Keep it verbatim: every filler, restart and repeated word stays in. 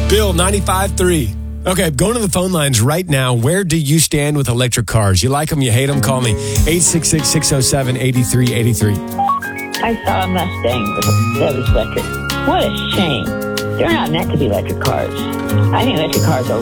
Bill, ninety-five three. Okay, going to the phone lines right now. Where do you stand with electric cars? You like them, you hate them? Call me, eight six six, six oh seven, eight three eight three. I saw a Mustang that was electric. What a shame. They're not meant to be electric cars. I think electric cars are